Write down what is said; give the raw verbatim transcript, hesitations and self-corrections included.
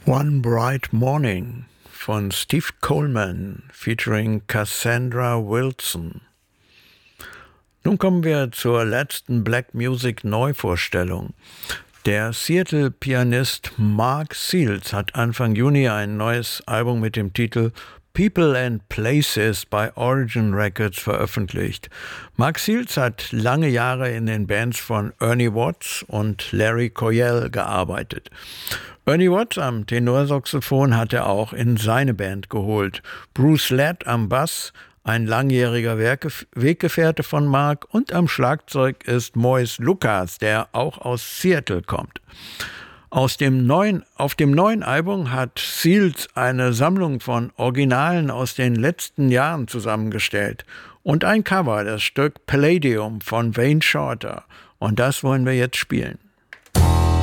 One Bright Morning von Steve Coleman featuring Cassandra Wilson. Nun kommen wir zur letzten Black Music Neuvorstellung. Der Seattle-Pianist Mark Seals hat Anfang Juni ein neues Album mit dem Titel People and Places bei Origin Records veröffentlicht. Mark Seals hat lange Jahre in den Bands von Ernie Watts und Larry Coryell gearbeitet. Ernie Watts am Tenorsaxophon hat er auch in seine Band geholt. Bruce Ladd am Bass, ein langjähriger Werke- Weggefährte von Mark, und am Schlagzeug ist Moise Lucas, der auch aus Seattle kommt. Aus dem neuen, auf dem neuen Album hat Seals eine Sammlung von Originalen aus den letzten Jahren zusammengestellt und ein Cover, das Stück Palladium von Wayne Shorter. Und das wollen wir jetzt spielen.